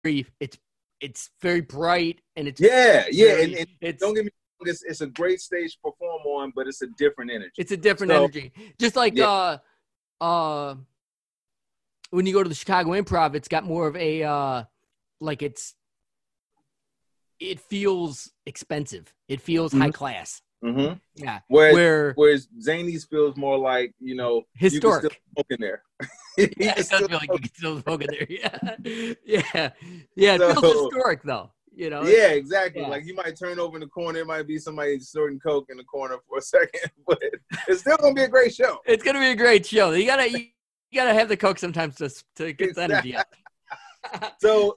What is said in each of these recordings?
it's very bright and it's and don't get me wrong, it's a great stage to perform on, but it's a different energy. It's a different energy. Just like when you go to the Chicago Improv, it's got more of a like it feels expensive. It feels high class. Mm-hmm. Yeah. Whereas Zanies feels more like, historic. You can still smoke in there. Yeah, it does feel like you can still smoke in there. Yeah. Yeah. It feels historic though. Yeah, exactly. Yeah. Like you might turn over in the corner, it might be somebody snorting coke in the corner for a second, but it's still gonna be a great show. It's gonna be a great show. You gotta have the coke sometimes to get the energy up. So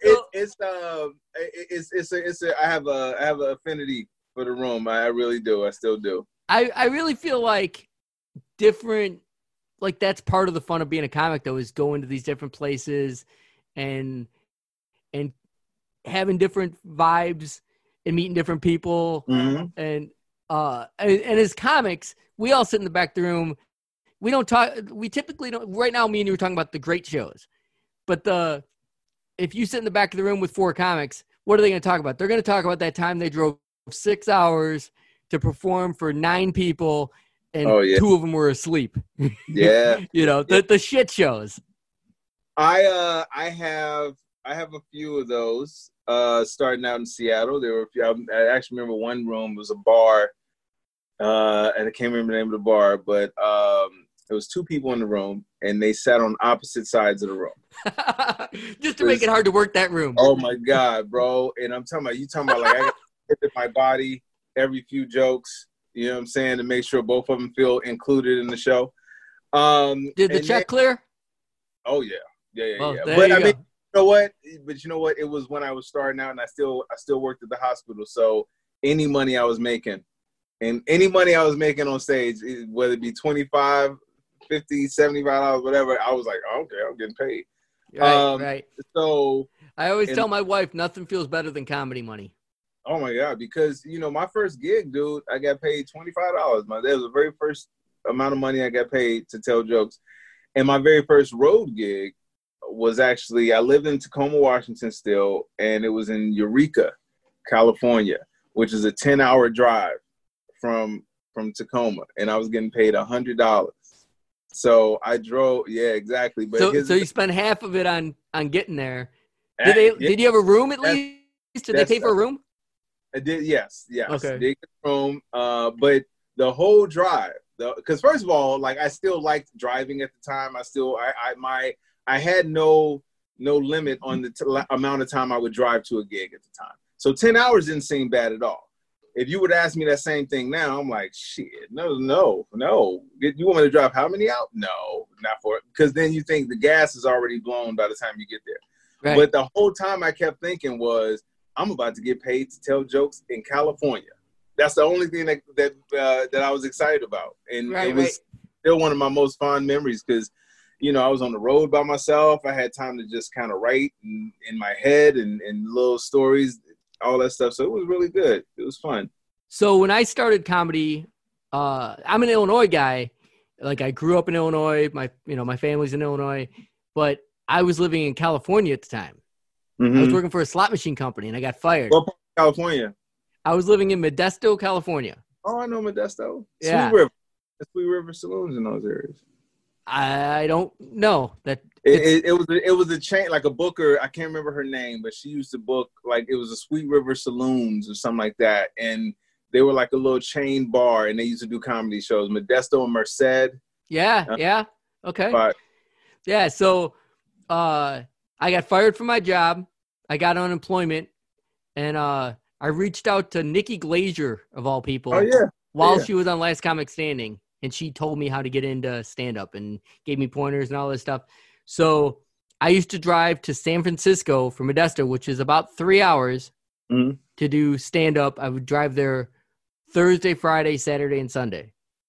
I have an affinity for the room. I really do. I still do. I really feel like different, like that's part of the fun of being a comic though, is going to these different places and having different vibes and meeting different people. Mm-hmm. And as comics, we all sit in the back of the room. We don't talk. We typically don't. Right now, me and you were talking about the great shows, but if you sit in the back of the room with four comics, what are they going to talk about? They're going to talk about that time they drove 6 hours to perform for 9 people, and 2 of them were asleep. Yeah, the shit shows. I have a few of those. Starting out in Seattle, there were a few. I actually remember one room was a bar, and I can't remember the name of the bar, but there was 2 people in the room, and they sat on opposite sides of the room. Just to make it hard to work that room. Oh my God, bro! And I'm talking about like I got to hit my body every few jokes. You know what I'm saying, to make sure both of them feel included in the show. Did the check clear? Oh yeah. Well, But I mean. You know what? It was when I was starting out, and I still worked at the hospital. So any money I was making on stage, whether it be $25, $50, $75, whatever, I was like, oh, okay, I'm getting paid. Right. So I always tell my wife, nothing feels better than comedy money. Oh my God, because my first gig, dude, I got paid $25. That was the very first amount of money I got paid to tell jokes, and my very first road gig was actually, I lived in Tacoma, Washington still, and it was in Eureka, California, which is a 10-hour drive from Tacoma, and I was getting paid $100. So I drove, yeah, exactly. But so you spent half of it on getting there. Did you have a room at least? Did they pay for a room? I did, yes. Okay. Did get a room, but the whole drive, because first of all, like I still liked driving at the time. I had no limit on the amount of time I would drive to a gig at the time. So 10 hours didn't seem bad at all. If you would ask me that same thing now, I'm like, shit, no. You want me to drive how many out? No, not for it. Because then you think the gas is already blown by the time you get there. Right. But the whole time I kept thinking was, I'm about to get paid to tell jokes in California. That's the only thing that I was excited about. And it was still one of my most fond memories because I was on the road by myself. I had time to just kind of write in my head and little stories, all that stuff. So it was really good. It was fun. So when I started comedy, I'm an Illinois guy. Like I grew up in Illinois. My family's in Illinois, but I was living in California at the time. Mm-hmm. I was working for a slot machine company and I got fired. What part of California? I was living in Modesto, California. Oh, I know Modesto. Yeah. Sweet River saloons in those areas. I don't know that it was a chain, like a booker. I can't remember her name, but she used to book, like it was a Sweet River Saloons or something like that, and they were like a little chain bar, and they used to do comedy shows. Modesto and Merced. Yeah. Okay. But, yeah. So, I got fired from my job. I got unemployment, and I reached out to Nikki Glazer of all people. Oh yeah. While she was on Last Comic Standing. And she told me how to get into stand-up and gave me pointers and all this stuff. So I used to drive to San Francisco from Modesto, which is about 3 hours to do stand-up. I would drive there Thursday, Friday, Saturday, and Sunday.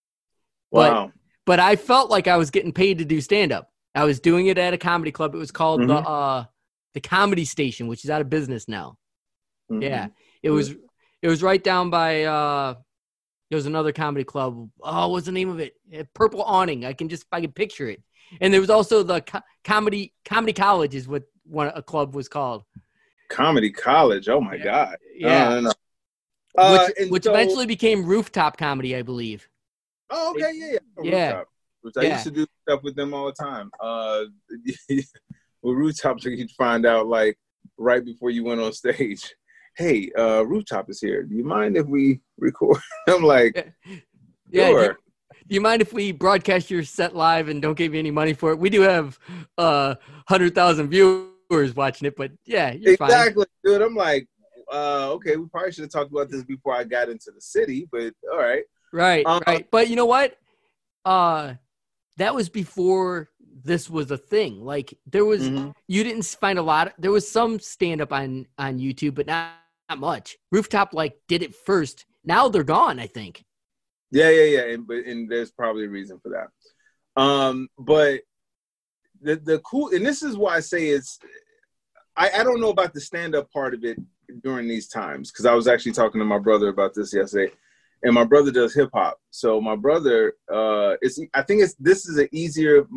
Wow. But I felt like I was getting paid to do stand-up. I was doing it at a comedy club. It was called the Comedy Station, which is out of business now. Mm-hmm. Yeah. It was right down by there was another comedy club. Oh, what's the name of it? Purple Awning. I can picture it. And there was also the comedy college is what a club was called. Comedy College. Oh my God. Yeah. No. Which eventually became Rooftop Comedy, I believe. Oh, okay, yeah. Yeah. Rooftop. I used to do stuff with them all the time. With Rooftop, you'd find out like right before you went on stage, hey, Rooftop is here. Do you mind if we record? I'm like, sure. Do you mind if we broadcast your set live and don't give you any money for it? We do have 100,000 viewers watching it, but yeah, you're fine. Exactly, dude. I'm like, okay, we probably should have talked about this before I got into the city, but all right. Right. But you know what? That was before this was a thing. Like there was, you didn't find a lot. There was some stand up on YouTube, but not much. Rooftop like did it first. Now they're gone, I think. Yeah. And there's probably a reason for that. But the cool, and this is why I say it's, I don't know about the stand-up part of it during these times, because I was actually talking to my brother about this yesterday, and my brother does hip hop. So my brother, I think this is an easier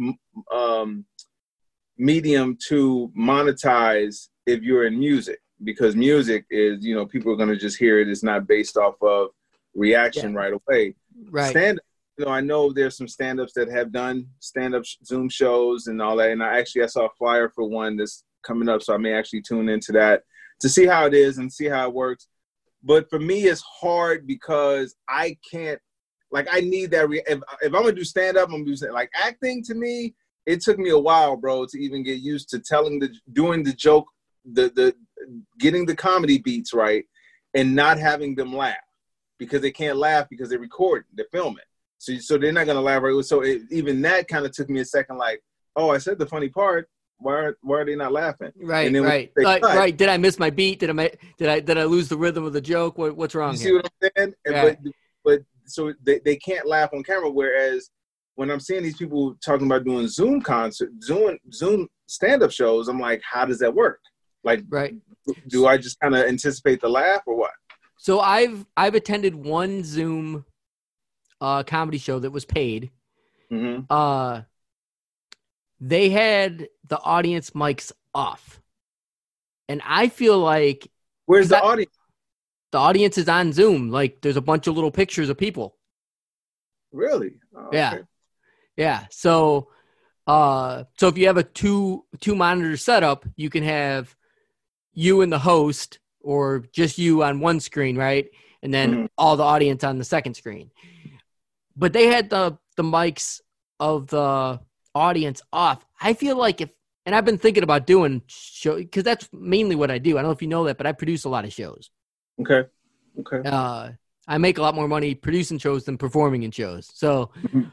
medium to monetize if you're in music, because music is, people are going to just hear it. It's not based off of reaction right away. Right. Stand-up, I know there's some stand-ups that have done stand-up Zoom shows and all that, and I saw a flyer for one that's coming up, so I may actually tune into that to see how it is and see how it works. But for me, it's hard because I can't, I need that. If I'm going to do stand-up, I'm going to do like acting. To me, it took me a while, bro, to even get used to doing the joke, the getting the comedy beats right and not having them laugh, because they can't laugh because they're recording, they're filming. So they're not going to laugh right. So even that kind of took me a second, like, oh, I said the funny part. Why are they not laughing? Right. Right. Did I miss my beat? Did I lose the rhythm of the joke? What's wrong? You see what I'm saying? Yeah. But so they can't laugh on camera. Whereas when I'm seeing these people talking about doing Zoom stand-up shows, I'm like, how does that work? Like, right. Do I just kind of anticipate the laugh or what? So I've attended one Zoom comedy show that was paid. Mm-hmm. They had the audience mics off. And I feel like... Where's the audience? The audience is on Zoom. Like, there's a bunch of little pictures of people. Really? Oh, yeah. Okay. Yeah. So if you have a two monitor setup, you can have you and the host, or just you on one screen, right? And then all the audience on the second screen. But they had the mics of the audience off. I feel like and I've been thinking about doing show, because that's mainly what I do. I don't know if you know that, but I produce a lot of shows. Okay. I make a lot more money producing shows than performing in shows. So,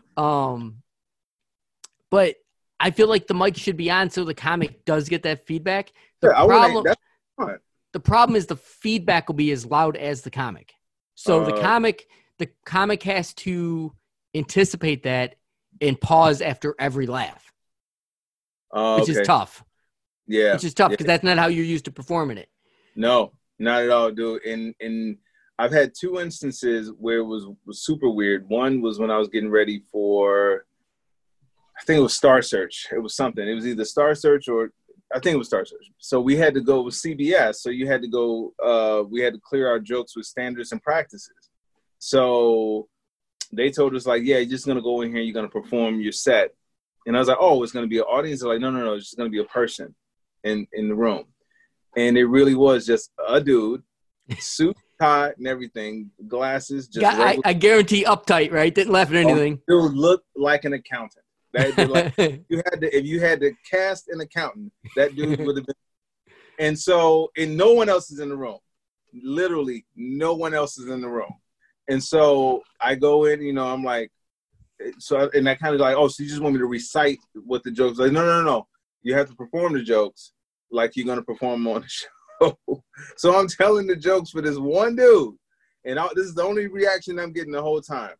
but I feel like the mic should be on so the comic does get that feedback. The problem is the feedback will be as loud as the comic. So the comic has to anticipate that and pause after every laugh, which is tough. Yeah. Which is tough because that's not how you're used to performing it. No, not at all, dude. And I've had two instances where it was super weird. One was when I was getting ready for, I think it was Star Search. It was something. It was either Star Search or I think it was Star Search. So we had to go with CBS. So you had to go, we had to clear our jokes with standards and practices. So they told us, like, yeah, you're just going to go in here, you're going to perform your set. And I was like, oh, it's going to be an audience? They're like, no, it's just going to be a person in the room. And it really was just a dude, suit, tie, and everything, glasses. Just I guarantee uptight, right? Didn't laugh at anything. Dude looked like an accountant. If you had to cast an accountant, that dude would have been. And no one else is in the room. Literally, no one else is in the room. And so I go in, I'm like, and I kind of like, oh, so you just want me to recite what the jokes are? Like, no. You have to perform the jokes like you're going to perform on the show. So I'm telling the jokes for this one dude. And this is the only reaction I'm getting the whole time.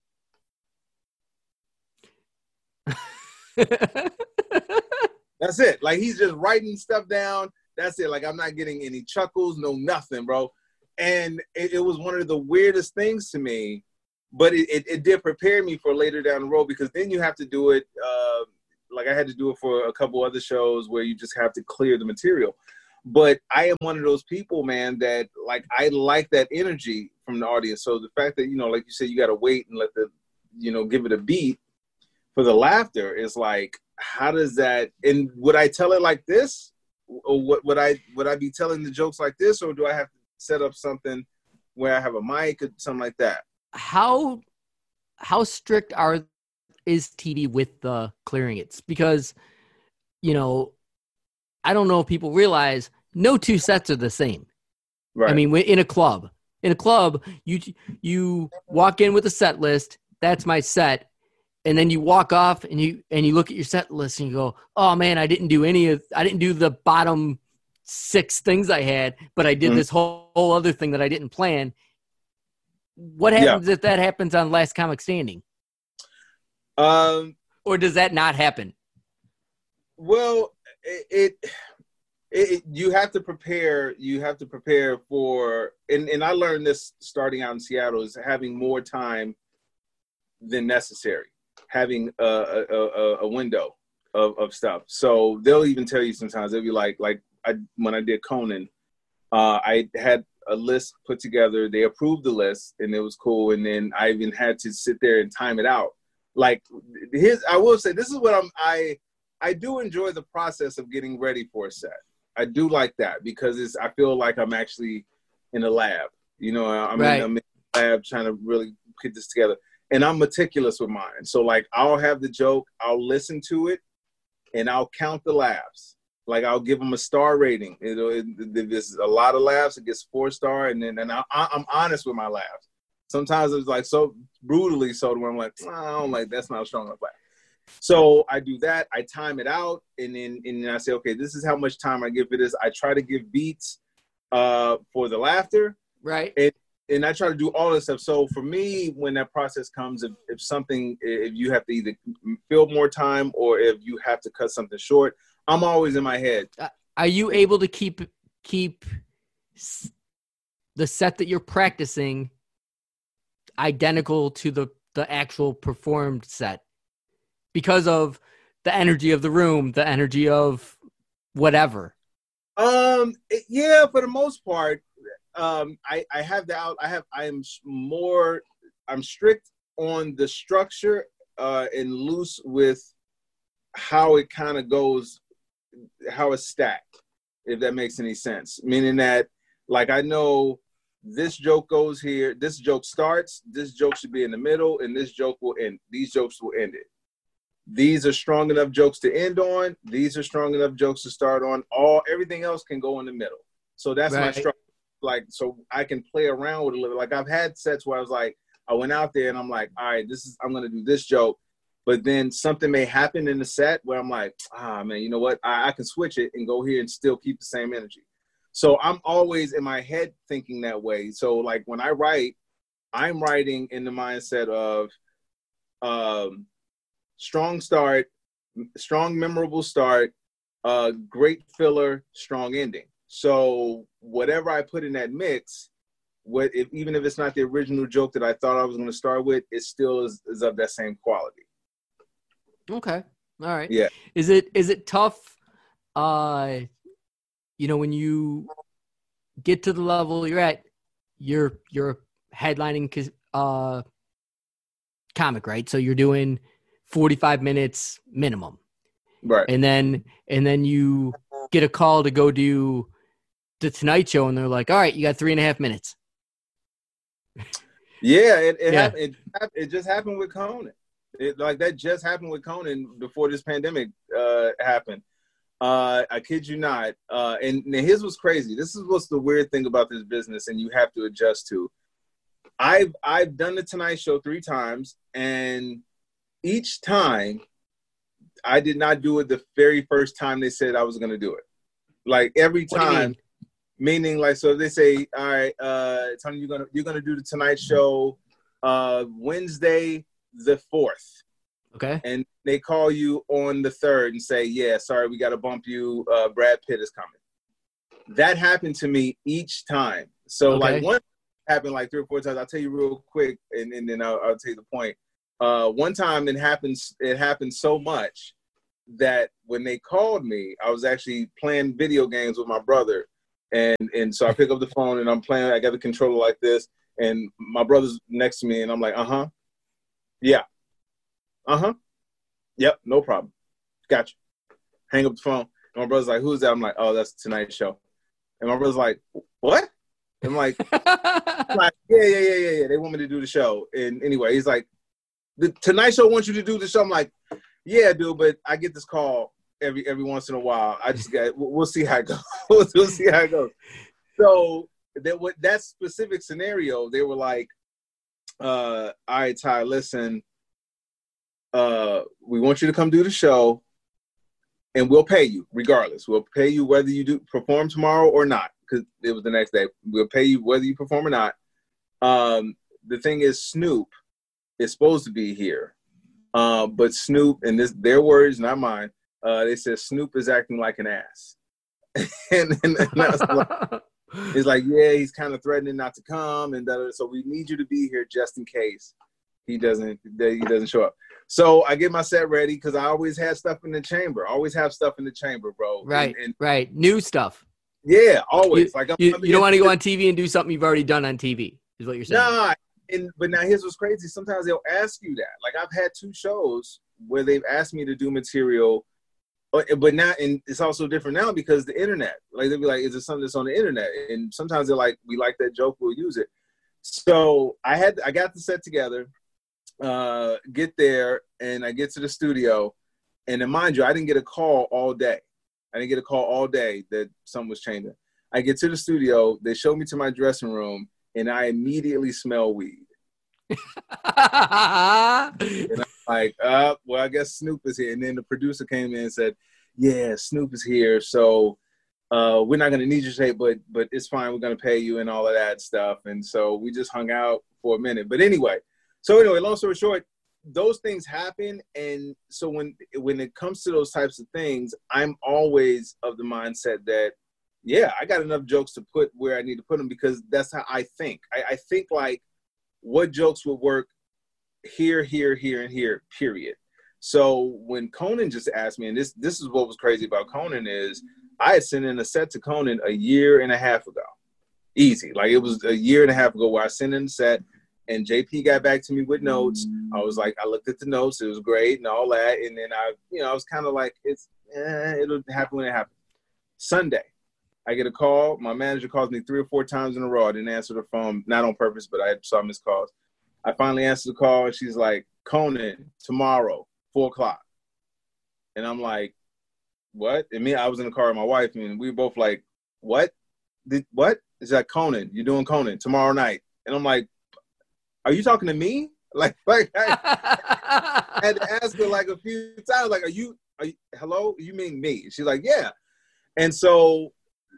That's it. Like, he's just writing stuff down. That's it. Like, I'm not getting any chuckles, no nothing, bro. And it was one of the weirdest things to me, but it did prepare me for later down the road, because then you have to do it. Like, I had to do it for a couple other shows where you just have to clear the material. But I am one of those people, man, that like I like that energy from the audience. So the fact that, like you said, you got to wait and let the, give it a beat for the laughter is like, how does that, and would I tell it like this? Or would I be telling the jokes like this? Or do I have to set up something where I have a mic or something like that? How strict is TV with the clearing it? Because, I don't know if people realize no two sets are the same. Right. I mean, in a club, you walk in with a set list. That's my set. And then you walk off and you look at your set list and you go, oh man, I didn't do the bottom 6 things I had, but I did this whole other thing that I didn't plan. What happens if that happens on Last Comic Standing? Or does that not happen? Well, you have to prepare. You have to prepare for, and I learned this starting out in Seattle, is having more time than necessary, having a window of stuff. So they'll even tell you sometimes, they'll be like when I did Conan, I had a list put together. They approved the list and it was cool. And then I even had to sit there and time it out. Like I will say, this is what I do enjoy the process of getting ready for a set. I do like that because I feel like I'm actually in a lab. I'm in the lab trying to really put this together. And I'm meticulous with mine. So like I'll have the joke, I'll listen to it, and I'll count the laughs. Like I'll give them a star rating. If there's a lot of laughs, it gets 4-star, and I'm honest with my laughs. Sometimes it's like so brutally so where I'm like, I don't like, that's not a strong enough laugh. So I do that. I time it out, and then I say, okay, this is how much time I give for this. I try to give beats for the laughter, right? And I try to do all this stuff. So for me, when that process comes, if you have to either fill more time or if you have to cut something short, I'm always in my head. Are you able to keep the set that you're practicing identical to the actual performed set because of the energy of the room, the energy of whatever? Yeah, for the most part. I'm strict on the structure and loose with how it kind of goes, how it's stacked, if that makes any sense. Meaning that, like, I know this joke goes here, this joke starts, this joke should be in the middle, and this joke will end. These jokes will end it. These are strong enough jokes to end on. These are strong enough jokes to start on. Everything else can go in the middle. So that's my structure. Like, so I can play around with it a little. Like I've had sets where I went out there and I'm like, all right, I'm going to do this joke. But then something may happen in the set where I'm like, man, you know what? I can switch it and go here and still keep the same energy. So I'm always in my head thinking that way. So like when I write, I'm writing in the mindset of strong start, strong memorable start, great filler, strong ending. So whatever I put in that mix, even if it's not the original joke that I thought I was going to start with, it still is of that same quality. Okay. All right. Yeah. Is it tough, when you get to the level you're at, you're headlining comic, right? So you're doing 45 minutes minimum. Right. And then you get a call to go do the Tonight Show, and they're like, all right, you got 3.5 minutes. Yeah, it just happened with Conan. That just happened with Conan before this pandemic happened. I kid you not. And his was crazy. This is what's the weird thing about this business, and you have to adjust to. I've done the Tonight Show 3 times, and each time I did not do it the very first time they said I was going to do it. Like every time. Meaning, like, so they say, all right, Tony, you're gonna do the Tonight Show Wednesday the 4th. Okay. And they call you on the 3rd and say, yeah, sorry, we got to bump you. Brad Pitt is coming. That happened to me each time. So like one happened like 3 or 4 times. I'll tell you real quick, and then I'll tell you the point. One time it happened so much that when they called me, I was actually playing video games with my brother. And so I pick up the phone and I'm playing. I got the controller like this, and my brother's next to me, and I'm like, yeah, yep, no problem, gotcha. Hang up the phone. And my brother's like, who's that? I'm like, oh, that's the Tonight Show. And my brother's like, what? I'm like, yeah. They want me to do the show. And anyway, he's like, the Tonight Show wants you to do the show. I'm like, yeah, dude, but I get this call every once in a while. I just we'll see how it goes. We'll see how it goes. So that specific scenario, they were like, all right, Ty, listen, we want you to come do the show, and we'll pay you regardless. We'll pay you whether you perform tomorrow or not, because it was the next day. We'll pay you whether you perform or not. The thing is, Snoop is supposed to be here, but Snoop, and this their words, not mine. They said Snoop is acting like an ass, and it's like, yeah, he's kind of threatening not to come, and so we need you to be here just in case he doesn't show up. So I get my set ready because I always have stuff in the chamber. I always have stuff in the chamber, bro. Right, right. New stuff. Yeah, always. You don't want to go on TV and do something you've already done on TV, is what you're saying. Nah, but now here's what's crazy. Sometimes they'll ask you that. Like, I've had 2 shows where they've asked me to do material, but now, and it's also different now because the internet. Like, they'll be like, is it something that's on the internet? And sometimes they're like, we like that joke, we'll use it. So I got the set together, get there, and I get to the studio, and then mind you, I didn't get a call all day. That something was changing. I get to the studio, they show me to my dressing room, and I immediately smell weed. And I'm like, well, I guess Snoop is here. And then the producer came in and said, yeah, Snoop is here, so we're not going to need you today, but it's fine. We're going to pay you and all of that stuff. And so we just hung out for a minute. But anyway, long story short, those things happen. And so when it comes to those types of things, I'm always of the mindset that, yeah, I got enough jokes to put where I need to put them, because that's how I think. I think like, what jokes would work here, and here, period. So when Conan just asked me, and this is what was crazy about Conan, is I had sent in a set to Conan a year and a half ago. Easy. Like, it was a year and a half ago where I sent in the set, and JP got back to me with notes. I was like, I looked at the notes. It was great and all that. And then I was kind of like, it'll happen when it happens. Sunday, I get a call. My manager calls me 3 or 4 times in a row. I didn't answer the phone, not on purpose, but I saw missed calls. I finally answered the call, and she's like, Conan, tomorrow, 4:00. And I'm like, what? And I was in the car with my wife, and we were both like, what? What? It's like, Conan, you're doing Conan tomorrow night. And I'm like, are you talking to me? Like I had to ask her like a few times, like, are you hello? You mean me? She's like, yeah. And so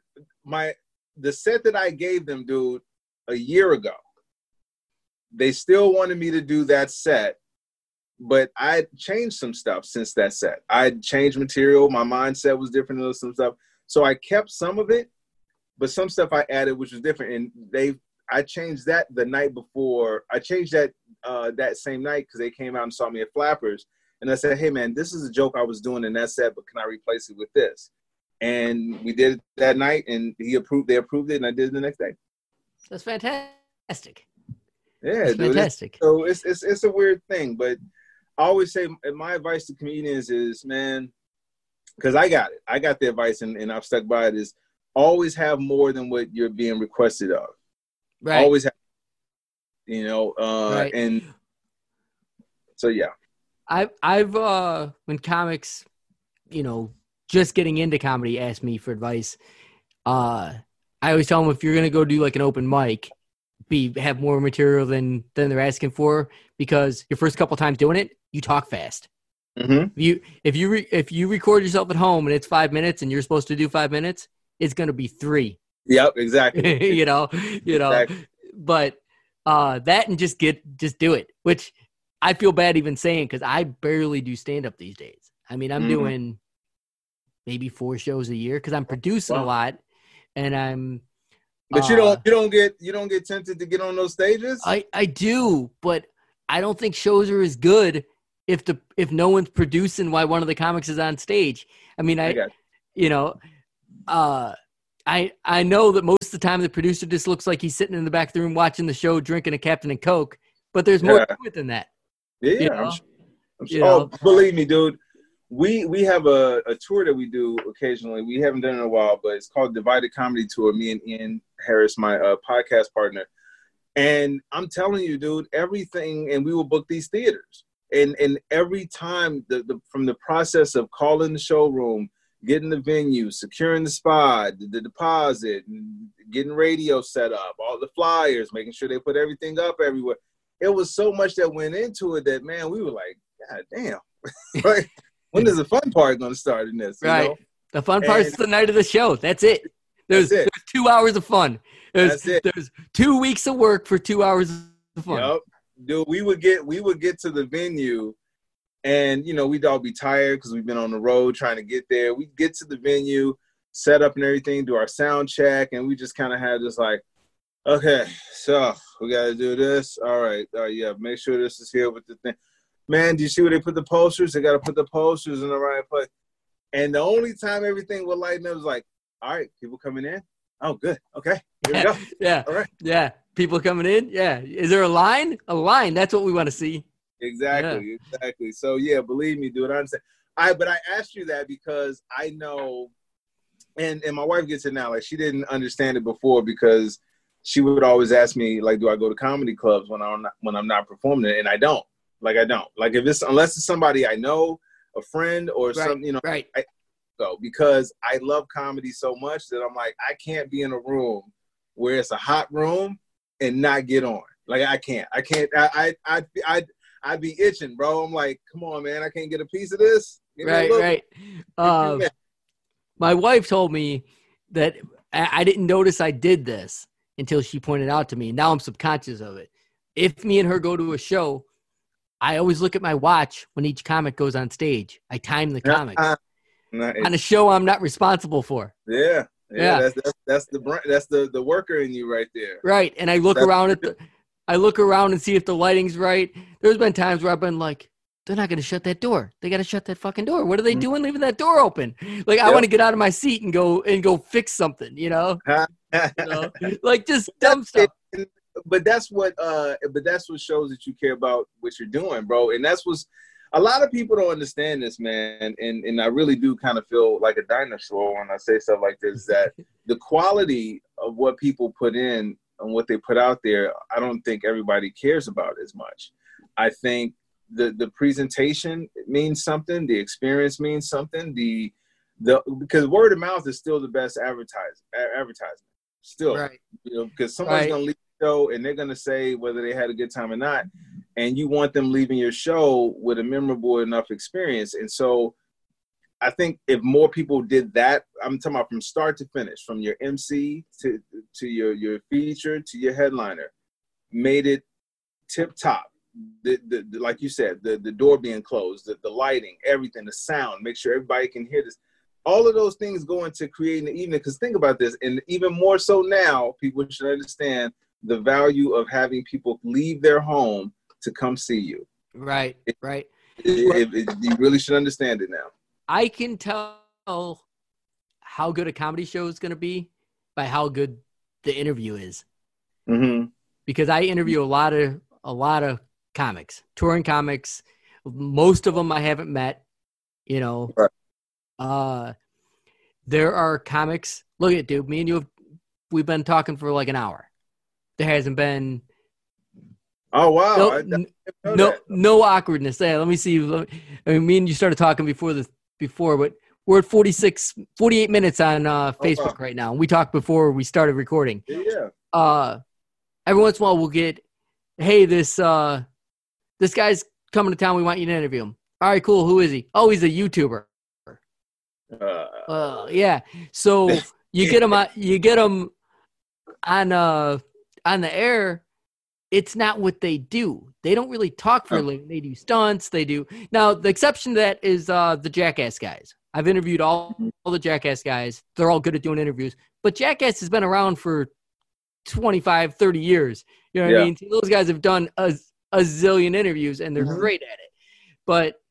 the set that I gave them, dude, a year ago, they still wanted me to do that set, but I changed some stuff since that set. I changed material. My mindset was different than some stuff. So I kept some of it, but some stuff I added, which was different. And I changed that the night before. I changed that that same night because they came out and saw me at Flappers. And I said, hey, man, this is a joke I was doing in that set, but can I replace it with this? And we did it that night, and they approved it, and I did it the next day. That's fantastic. Yeah, that's dude. Fantastic. So it's a weird thing, but I always say my advice to comedians is, man, because I got it. I got the advice, and I've stuck by it, is always have more than what you're being requested of. Right. Always have, right. And so, yeah. I've when comics, just getting into comedy ask me for advice, I always tell them, if you're going to go do like an open mic, have more material than they're asking for, because your first couple times doing it, you talk fast. Mm-hmm. If you record yourself at home and it's 5 minutes and you're supposed to do 5 minutes, it's going to be 3. Yep, exactly. Exactly. But that, and just do it, which I feel bad even saying, because I barely do stand up these days. I mean, I'm doing maybe 4 shows a year because I'm producing a lot, and I'm. But you don't get tempted to get on those stages? I do, but I don't think shows are as good if no one's producing why one of the comics is on stage. I mean, I know that most of the time the producer just looks like he's sitting in the back of the room watching the show, drinking a Captain and Coke, but there's more to it than that. Yeah, I'm sure. Oh, believe me, dude. We have a tour that we do occasionally. We haven't done it in a while, but it's called Divided Comedy Tour. Me and Ian Harris, my podcast partner. And I'm telling you, dude, everything, and we will book these theaters. And every time, from the process of calling the showroom, getting the venue, securing the spot, the deposit, getting radio set up, all the flyers, making sure they put everything up everywhere. It was so much that went into it that, man, we were like, God damn. Like, when is the fun part going to start in this? Right. You know? The fun part's the night of the show. That's it. There's 2 hours of fun. There's 2 weeks of work for 2 hours of fun. Yep. Dude, we would get to the venue, and we'd all be tired because we've been on the road trying to get there. We'd get to the venue, set up and everything, do our sound check, and we just kind of had this like, okay, so we got to do this. All right, yeah, make sure this is here with the thing. Man, do you see where they put the posters? They got to put the posters in the right place. And the only time everything would lighten up was like, all right, people coming in. Oh, good. Okay, here we go. Yeah. All right. Yeah. People coming in. Yeah. Is there a line? A line. That's what we want to see. Exactly. Yeah. Exactly. So yeah, believe me, dude. I understand. But I asked you that because I know, and my wife gets it now. Like, she didn't understand it before because she would always ask me, like, do I go to comedy clubs when I'm not performing it? And I don't. Like, unless it's somebody I know, a friend or something, Right. I go because I love comedy so much that I'm like, I can't be in a room where it's a hot room and not get on. Like, I can't. I'd be itching, bro. I'm like, come on, man. I can't get a piece of this. Right. My wife told me that I didn't notice I did this until she pointed out to me. Now I'm subconscious of it. If me and her go to a show, I always look at my watch when each comic goes on stage. I time the comics. Nice. On a show I'm not responsible for. Yeah. That's the worker in you right there. Right. And I look around and see if the lighting's right. There's been times where I've been like, they're not going to shut that door. They got to shut that fucking door. What are they doing leaving that door open? Like, I want to get out of my seat and go fix something, Like, just dumb stuff. But that's what shows that you care about what you're doing, bro. And that's what's a lot of people don't understand this, man. And I really do kind of feel like a dinosaur when I say stuff like this, that the quality of what people put in and what they put out there, I don't think everybody cares about as much. I think the presentation because word of mouth is still the best advertisement. Still, right. Because somebody's going to leave the show and they're going to say whether they had a good time or not. And you want them leaving your show with a memorable enough experience. And so I think if more people did that, I'm talking about from start to finish, from your MC to your feature to your headliner, made it tip top. Like you said, the door being closed, the lighting, everything, the sound, make sure everybody can hear this. All of those things go into creating the evening. Because think about this, and even more so now, people should understand the value of having people leave their home to come see you. Right. You really should understand it now. I can tell how good a comedy show is going to be by how good the interview is. Mm-hmm. Because I interview a lot of comics, touring comics. Most of them I haven't met, Right. There are comics. Look at, dude, me and you we've been talking for like an hour. There hasn't been. Oh wow! No awkwardness. Yeah, let me see. Me and you started talking before, but we're at 48 minutes on Facebook right now. We talked before we started recording. Yeah. Every once in a while we'll get, hey, this guy's coming to town. We want you to interview him. All right, cool. Who is he? Oh, he's a YouTuber. Yeah. So you get them on the air. It's not what they do. They don't really talk for a living. They do stunts. They do. Now, the exception to that is the Jackass guys. I've interviewed all the Jackass guys. They're all good at doing interviews. But Jackass has been around for 25, 30 years. You know what I mean? So those guys have done a zillion interviews, and they're great at it. But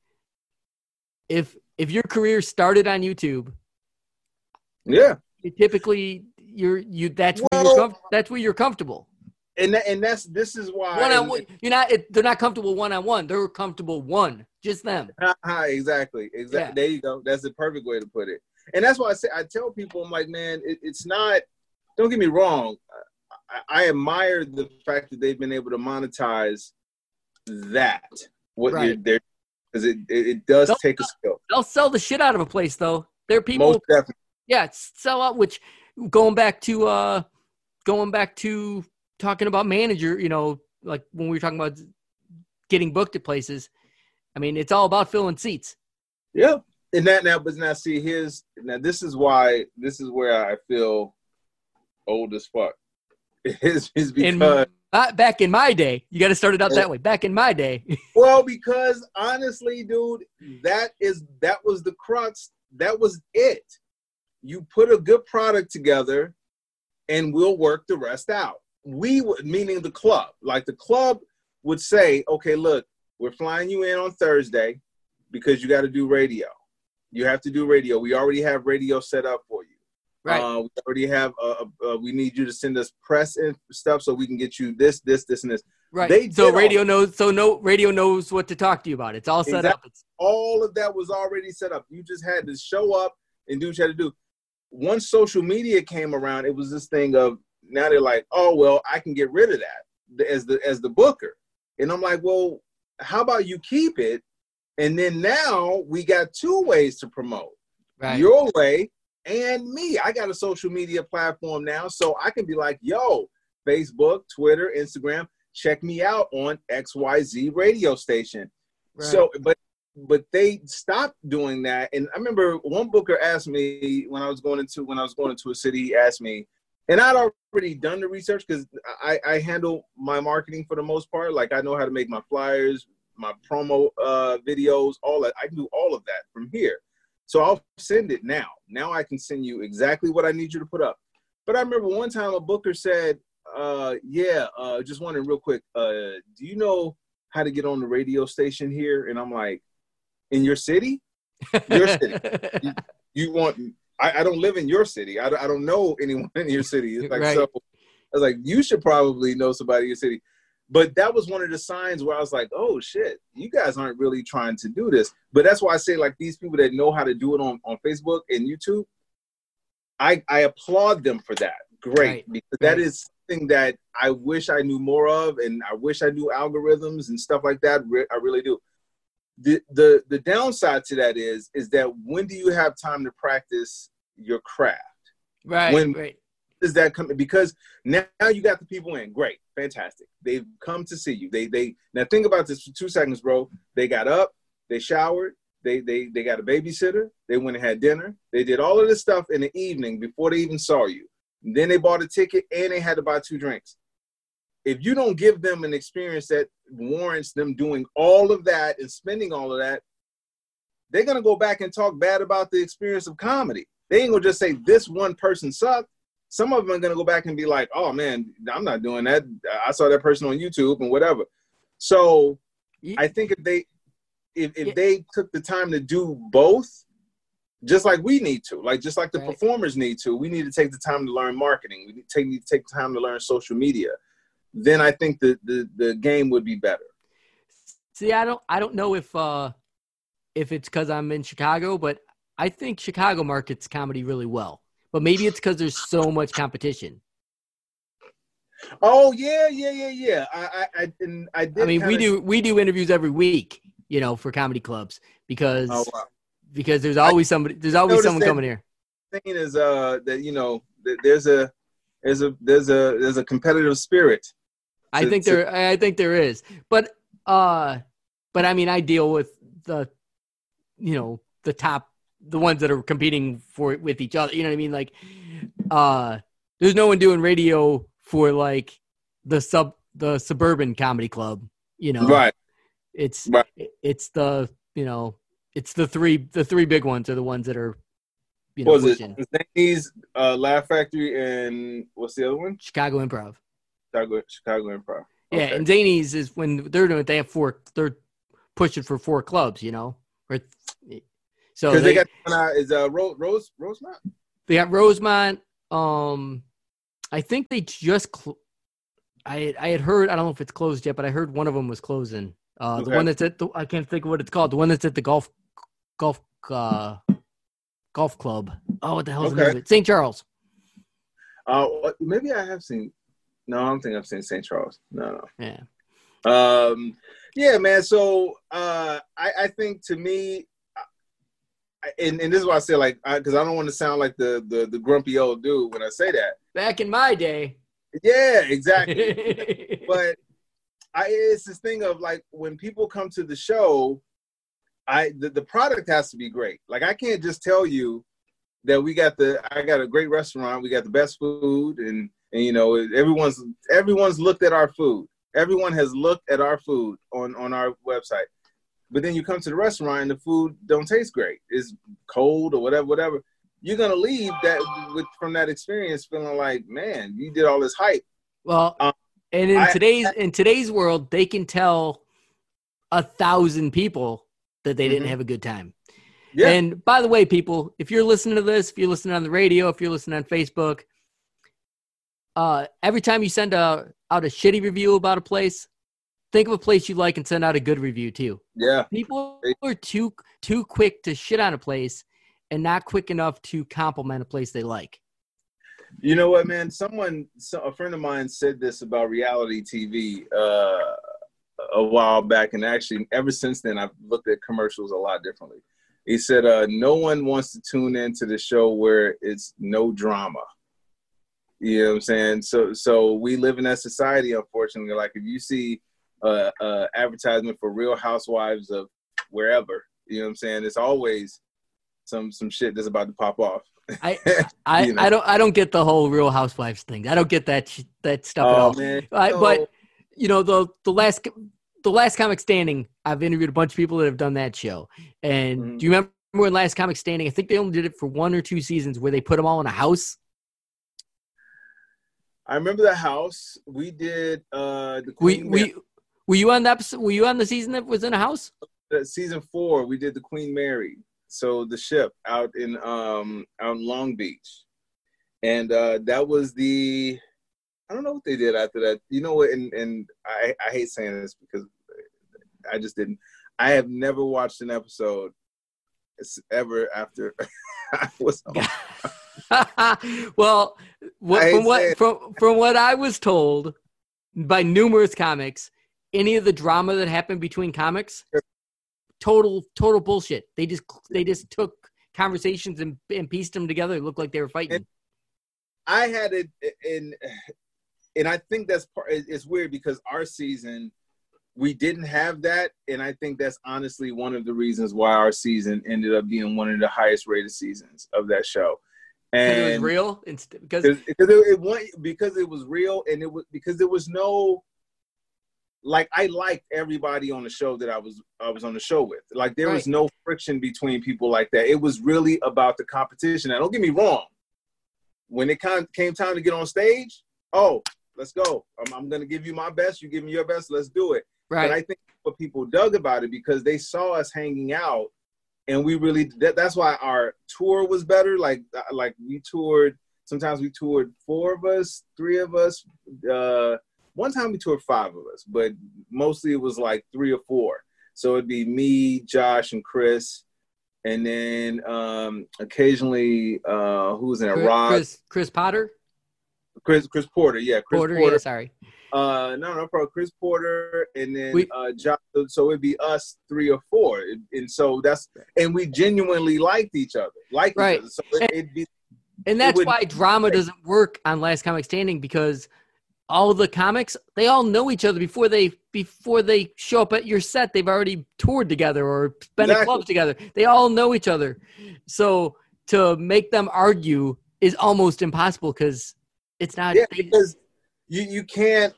if your career started on YouTube, yeah, typically that's where you're comfortable. And this is why they're not comfortable one-on-one. They're comfortable just them. Exactly. Yeah. There you go. That's the perfect way to put it. And that's why I tell people, I'm like, man, it's not. Don't get me wrong. I admire the fact that they've been able to monetize that. You're there, because it does take a skill. They'll sell the shit out of a place, though. There are people. Most definitely. Yeah, sell out. Which going back to talking about manager, like when we were talking about getting booked at places. I mean, it's all about filling seats. Yeah, and this is where I feel old as fuck. Is because back in my day, you got to start it out that way. Back in my day. Well, because honestly, dude, that was the crux. That was it. You put a good product together, and we'll work the rest out. Meaning the club. Like the club would say, okay, look, we're flying you in on Thursday because you got to do radio. You have to do radio. We already have radio set up for you. Right. We already have. We need you to send us press and stuff so we can get you this, and this. Right. Radio knows what to talk to you about. It's all set up. All of that was already set up. You just had to show up and do what you had to do. Once social media came around, it was this thing of now they're like, oh well, I can get rid of that as the booker, and I'm like, well, how about you keep it, and then now we got two ways to promote. Right. Your way. And me, I got a social media platform now, so I can be like, yo, Facebook, Twitter, Instagram, check me out on XYZ radio station. Right. So, but they stopped doing that. And I remember one booker asked me when I was going into a city, he asked me, and I'd already done the research because I handle my marketing for the most part. Like I know how to make my flyers, my promo videos, all that. I can do all of that from here. So I'll send it now. Now I can send you exactly what I need you to put up. But I remember one time a booker said, just wondering real quick, do you know how to get on the radio station here? And I'm like, in your city? Your city. You want, I don't live in your city. I don't know anyone in your city. It's like, right. So I was like, you should probably know somebody in your city. But that was one of the signs where I was like, oh, shit, you guys aren't really trying to do this. But that's why I say, like, these people that know how to do it on Facebook and YouTube, I applaud them for that. Great. Right. Because that is something that I wish I knew more of, and I wish I knew algorithms and stuff like that. I really do. The downside to that is that when do you have time to practice your craft? Right, right. Is that coming? Because now you got the people in. Great. Fantastic. They've come to see you. They now think about this for 2 seconds, bro. They got up, they showered, they got a babysitter, they went and had dinner. They did all of this stuff in the evening before they even saw you. And then they bought a ticket and they had to buy 2 drinks. If you don't give them an experience that warrants them doing all of that and spending all of that, they're going to go back and talk bad about the experience of comedy. They ain't going to just say this one person sucked. Some of them are going to go back and be like, oh, man, I'm not doing that. I saw that person on YouTube and whatever. So I think if they took the time to do both, just like we need to, like just like the performers need to, we need to take the time to learn marketing. We need to take the time to learn social media. Then I think the game would be better. See, I don't know if it's because I'm in Chicago, but I think Chicago markets comedy really well. But maybe it's because there's so much competition. Oh yeah. I did. I mean, we do interviews every week, for comedy clubs because there's always someone coming here. The thing is that there's a competitive spirit. I think there is, but I mean, I deal with the top. The ones that are competing with each other, you know what I mean? Like, there's no one doing radio for like the suburban comedy club, Right. It's the three big ones are the ones that are, was pushing. It Zany's, Laugh Factory, and what's the other one? Chicago Improv. Chicago Improv. Okay. Yeah, and Zany's is when they're doing it. They have 4 pushing for 4 clubs, you know. So because they got Rosemont. They got Rosemont. I think they just. I had heard. I don't know if it's closed yet, but I heard one of them was closing. The one that's at I can't think of what it's called. The one that's at the golf club. Oh, what the hell's the name of it? St. Charles. Maybe I have seen. No, I don't think I've seen St. Charles. No. Yeah. Yeah, man. So I think to me, and this is why I say like, because I don't want to sound like the grumpy old dude when I say that. Back in my day. Yeah, exactly. But it's this thing of like when people come to the show, the product has to be great. Like I can't just tell you that I got a great restaurant, we got the best food, and you know everyone's looked at our food. Everyone has looked at our food on our website. But then you come to the restaurant and the food don't taste great. It's cold or whatever. You're gonna leave from that experience feeling like, man, you did all this hype. Well, and in today's world, they can tell 1,000 people that they didn't have a good time. Yeah. And by the way, people, if you're listening to this, if you're listening on the radio, if you're listening on Facebook, every time you send out a shitty review about a place, think of a place you like and send out a good review too. Yeah. People are too quick to shit on a place and not quick enough to compliment a place they like. You know what, man? A friend of mine said this about reality TV a while back, and actually ever since then I've looked at commercials a lot differently. He said, no one wants to tune into the show where it's no drama. You know what I'm saying? So we live in that society, unfortunately. Like if you see advertisement for Real Housewives of wherever, you know what I'm saying? It's always some shit that's about to pop off. I don't get the whole Real Housewives thing. I don't get that stuff at all. Man. But you know, the last Comic Standing, I've interviewed a bunch of people that have done that show. And do you remember when Last Comic Standing? I think they only did it for 1 or 2 seasons where they put them all in a house. I remember the house. We did the Queen. Were you on the episode? Were you on the season that was in a house? Season 4, we did the Queen Mary. So the ship out in Long Beach, and that was I don't know what they did after that. You know what? And I hate saying this because I just didn't. I have never watched an episode ever after I was home. Well, from what I was told by numerous comics, any of the drama that happened between comics, total bullshit. They just took conversations and pieced them together. It looked like they were fighting. And I had it, and I think that's it's weird because our season we didn't have that, and I think that's honestly one of the reasons why our season ended up being one of the highest rated seasons of that show. And it was real, because it was real, and it was because there was no. Like I liked everybody on the show that I was on the show with. Like there was no friction between people like that. It was really about the competition. Now don't get me wrong. When it came time to get on stage, let's go. I'm going to give you my best. You give me your best. Let's do it. Right. But I think what people dug about it because they saw us hanging out, and we really that's why our tour was better. Like we toured. Sometimes we toured 4 of us, 3 of us. One time we toured 5 of us, but mostly it was like 3 or 4. So it'd be me, Josh, and Chris, and then occasionally who was in it? Chris Potter. Chris Porter, yeah. Chris Porter. Yeah, sorry. No, probably Chris Porter, and then Josh. So it'd be us 3 or 4, and we genuinely liked each other, each other. So it'd be, and that's why drama doesn't work on Last Comic Standing because. All the comics, they all know each other before they show up at your set. They've already toured together or been in clubs together. They all know each other. So to make them argue is almost impossible because it's not. Yeah, because you can't.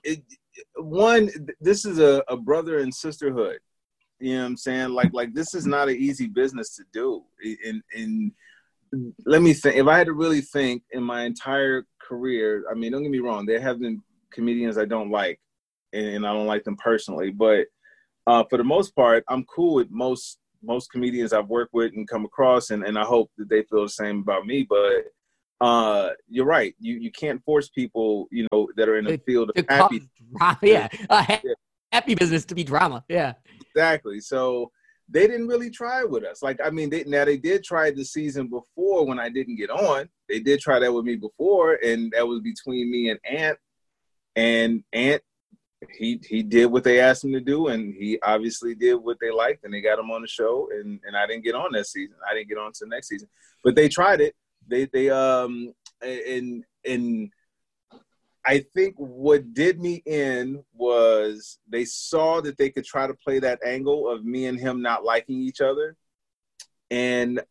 This is a brother and sisterhood. You know what I'm saying? Like this is not an easy business to do. And let me think. If I had to really think in my entire career, I mean, don't get me wrong. There have been comedians I don't like, and I don't like them personally. But For the most part, I'm cool with most comedians I've worked with and come across, and I hope that they feel the same about me. But you're right. You can't force people, that are in the field of happy. Drama. Yeah, happy business to be drama. Yeah, exactly. So they didn't really try with us. Like, I mean, they did try the season before when I didn't get on. They did try that with me before, and that was between me and Ant. And Ant, he did what they asked him to do, and he obviously did what they liked, and they got him on the show. And I didn't get on that season. I didn't get on to the next season, but they tried it. And I think what did me in was they saw that they could try to play that angle of me and him not liking each other. And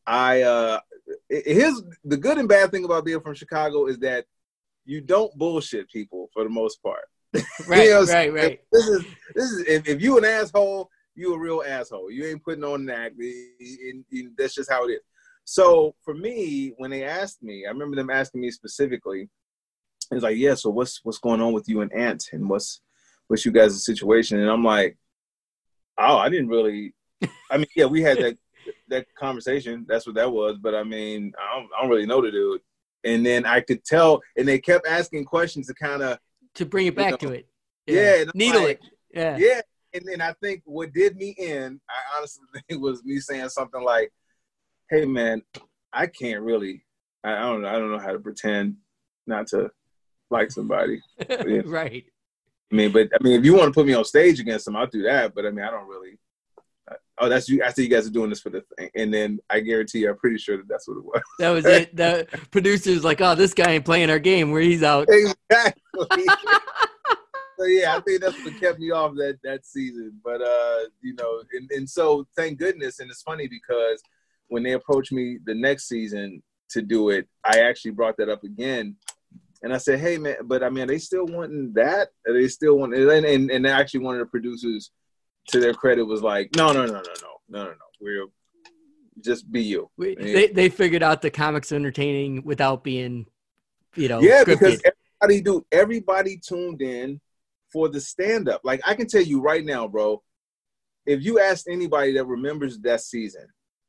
here's the good and bad thing about being from Chicago is that you don't bullshit people for the most part. Right, right. This is if you an asshole, you a real asshole. You ain't putting on an act. That's just how it is. So for me, when they asked me, I remember them asking me specifically. It was like, yeah, so what's going on with you and Ant, and what's you guys' situation? And I'm like, oh, I didn't really. I mean, yeah, we had that conversation. That's what that was. But I mean, I don't really know the dude. And then I could tell, and they kept asking questions to kind of bring it back to it. Yeah, needle like, it. Yeah. And then I think what did me in, I honestly think was me saying something like, "Hey, man, I can't really. I don't know how to pretend not to like somebody." Yeah. Right. I mean, if you want to put me on stage against them, I'll do that. But I mean, I don't really. Oh, that's you. I see you guys are doing this for the thing, and then I guarantee you, I'm pretty sure that's what it was. That was it. The producer's like, "Oh, this guy ain't playing our game. Where he's out." Exactly. So yeah, I think that's what kept me off that season. But and so thank goodness. And it's funny because when they approached me the next season to do it, I actually brought that up again, and I said, "Hey, man, but I mean, are they still wanting that? Are they still want?" And actually, one of the producers, to their credit, was like, "No. We're just be you." They figured out the comics entertaining without being, yeah, scripted. Because everybody tuned in for the stand-up. Like, I can tell you right now, bro, if you asked anybody that remembers that season,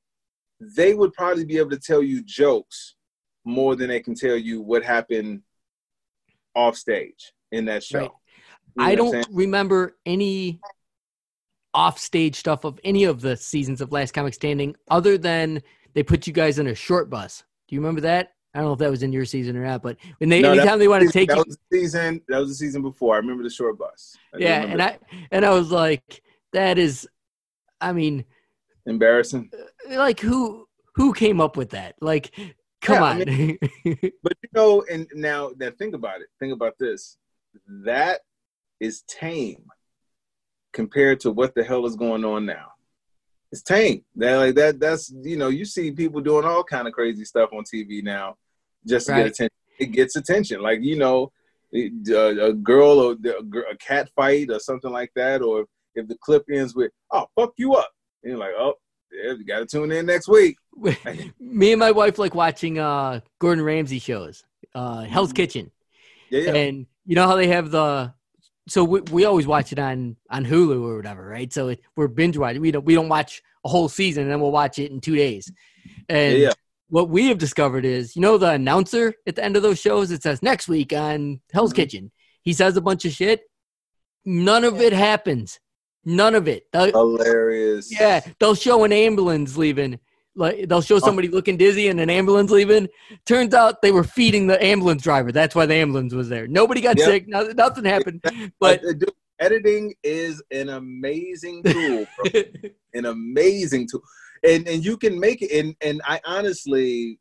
they would probably be able to tell you jokes more than they can tell you what happened off stage in that show. Right. I don't remember any off-stage stuff of any of the seasons of Last Comic Standing other than they put you guys in a short bus. Do you remember that? I don't know if that was in your season or not, but anytime they want to take you, that was the season before. I remember the short bus. I was like, that is, I mean, embarrassing. Like who came up with that? Like, come on. I mean, but and now think about it. Think about this. That is tame compared to what the hell is going on now. It's tame. That's you see people doing all kind of crazy stuff on TV now just to get attention. It gets attention. Like, a girl or a cat fight or something like that. Or if the clip ends with, "Oh, fuck you up." And you're like, "Oh, yeah, you got to tune in next week." Me and my wife like watching Gordon Ramsay shows, Hell's Kitchen. Yeah. And you know how they have so we always watch it on Hulu or whatever, right? So we're binge watching. We don't watch a whole season and then we'll watch it in 2 days. And what we have discovered is, the announcer at the end of those shows, it says next week on Hell's Kitchen. He says a bunch of shit. None of it happens. None of it. Hilarious. Yeah, they'll show an ambulance leaving. Like they'll show somebody looking dizzy and an ambulance leaving. Turns out they were feeding the ambulance driver. That's why the ambulance was there. Nobody got sick. Nothing happened. But editing is an amazing tool, bro. An amazing tool, and you can make it. And I honestly,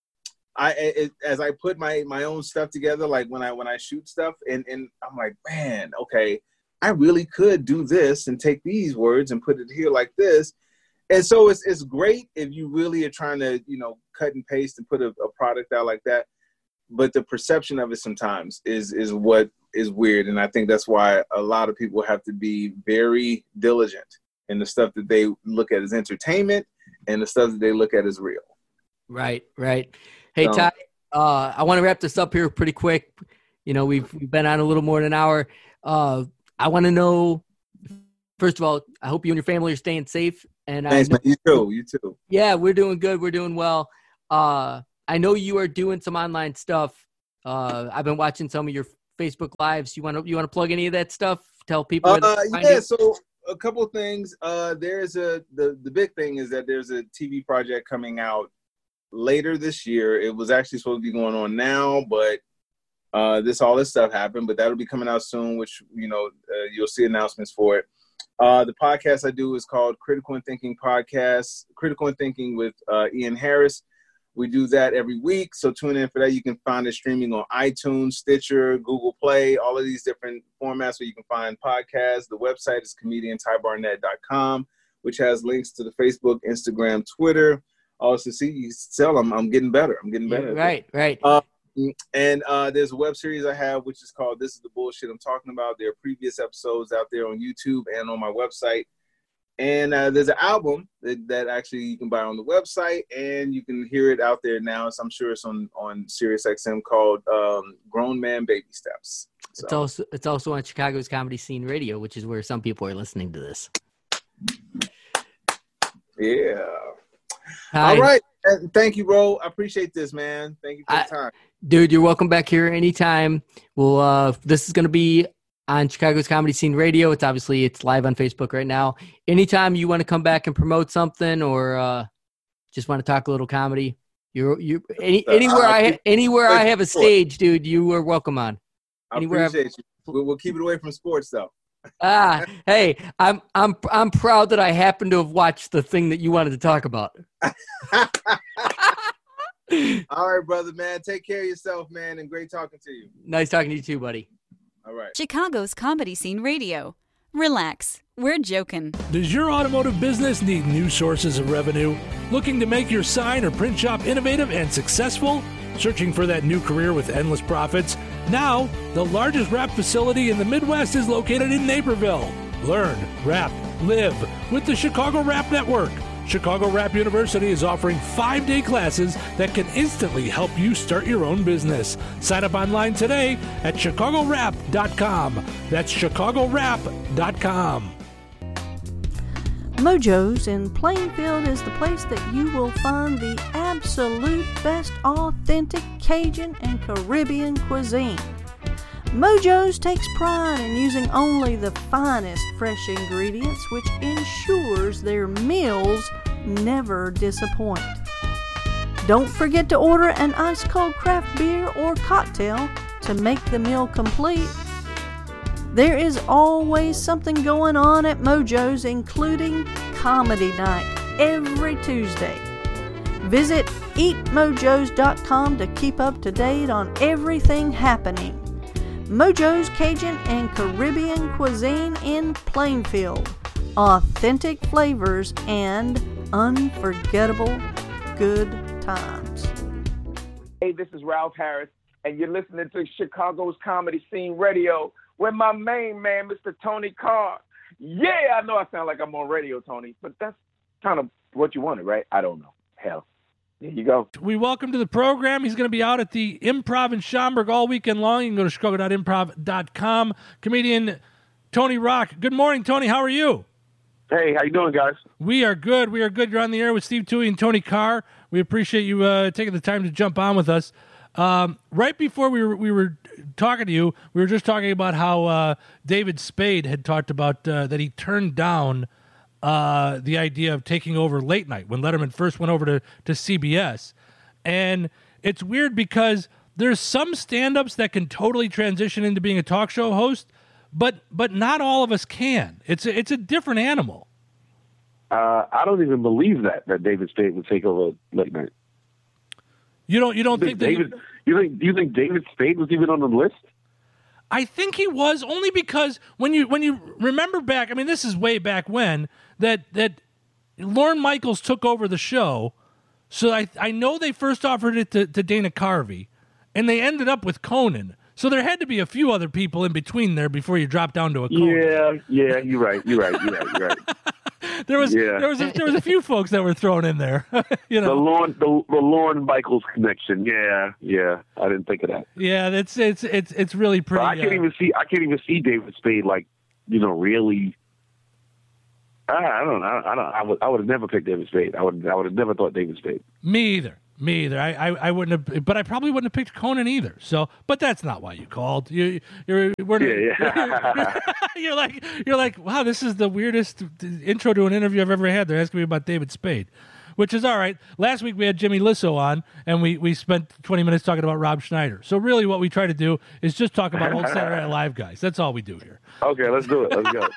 as I put my own stuff together, like when I shoot stuff, and I'm like, man, okay, I really could do this and take these words and put it here like this. And so it's great if you really are trying to, cut and paste and put a product out like that. But the perception of it sometimes is what is weird. And I think that's why a lot of people have to be very diligent in the stuff that they look at as entertainment and the stuff that they look at as real. Right. Hey, Ty, I want to wrap this up here pretty quick. We've been on a little more than an hour. I want to know first of all, I hope you and your family are staying safe. And thanks, man. You too. You too. Yeah, we're doing good. We're doing well. I know you are doing some online stuff. I've been watching some of your Facebook lives. You want to plug any of that stuff? Tell people. Where they find you? So a couple of things. There's the big thing is that there's a TV project coming out later this year. It was actually supposed to be going on now, but all this stuff happened. But that'll be coming out soon, which you'll see announcements for it. The podcast I do is called Critical and Thinking Podcast. Critical and Thinking with Ian Harris. We do that every week, so tune in for that. You can find it streaming on iTunes, Stitcher, Google Play, all of these different formats where you can find podcasts. The website is comediantybarnett.com, which has links to the Facebook, Instagram, Twitter. Also, see, I'm getting better. Right. And there's a web series I have, which is called This Is the Bullshit I'm Talking About. There are previous episodes out there on YouTube and on my website. And there's an album that actually you can buy on the website, and you can hear it out there now. So I'm sure it's on SiriusXM called Grown Man Baby Steps. So. It's also on Chicago's Comedy Scene Radio, which is where some people are listening to this. Yeah. Hi. All right. Thank you, bro. I appreciate this, man. Thank you for the time. Dude, you're welcome back here anytime. Well, this is going to be on Chicago's Comedy Scene Radio. It's live on Facebook right now. Anytime you want to come back and promote something or just want to talk a little comedy, anywhere I have a stage, dude, you are welcome on. I appreciate you. We'll keep it away from sports, though. Hey, I'm proud that I happen to have watched the thing that you wanted to talk about. All right, brother, man. Take care of yourself, man, and great talking to you. Nice talking to you too, buddy. All right. Chicago's Comedy Scene Radio. Relax. We're joking. Does your automotive business need new sources of revenue? Looking to make your sign or print shop innovative and successful? Searching for that new career with endless profits? Now, the largest wrap facility in the Midwest is located in Naperville. Learn, wrap, live with the Chicago Wrap Network. Chicago Wrap University is offering 5-day classes that can instantly help you start your own business. Sign up online today at chicagowrap.com. That's chicagowrap.com. Mojo's in Plainfield is the place that you will find the absolute best authentic Cajun and Caribbean cuisine. Mojo's takes pride in using only the finest fresh ingredients, which ensures their meals never disappoint. Don't forget to order an ice-cold craft beer or cocktail to make the meal complete. There is always something going on at Mojo's, including Comedy Night every Tuesday. Visit eatmojos.com to keep up to date on everything happening. Mojo's Cajun and Caribbean cuisine in Plainfield. Authentic flavors and unforgettable good times. Hey, this is Ralph Harris, and you're listening to Chicago's Comedy Scene Radio with my main man, Mr. Tony Carr. Yeah, I know I sound like I'm on radio, Tony, but that's kind of what you wanted, right? I don't know. Hell. There you go. We welcome to the program. He's going to be out at the Improv in Schaumburg all weekend long. You can go to chicago.improv.com. Comedian Tony Rock. Good morning, Tony. How are you? Hey, how you doing, guys? We are good. We are good. You're on the air with Steve Toohey and Tony Carr. We appreciate you taking the time to jump on with us. Right before we were talking to you, we were just talking about how David Spade had talked about that he turned down the idea of taking over late night when Letterman first went over to CBS. And it's weird because there's some stand-ups that can totally transition into being a talk show host, but not all of us can. It's a different animal. I don't even believe that David Spade would take over late night. You don't think David? Do you think David Spade was even on the list? I think he was, only because when you remember back, I mean, this is way back when that Lorne Michaels took over the show. So I know they first offered it to Dana Carvey, and they ended up with Conan. So there had to be a few other people in between there before you dropped down to a Conan. Yeah, you're right. There was a few folks that were thrown in there. You know, the Lorne Michaels connection. Yeah, I didn't think of that. Yeah, it's really pretty. But I can't even see David Spade really I would have never picked David Spade. I would have never thought David Spade. Me either. I wouldn't have, but I probably wouldn't have picked Conan either. So, but that's not why you called. You're like, wow, this is the weirdest intro to an interview I've ever had. They're asking me about David Spade, which is all right. Last week we had Jimmy Lissow on, and we spent 20 minutes talking about Rob Schneider. So really, what we try to do is just talk about old Saturday Night Live guys. That's all we do here. Okay, let's do it. Let's go.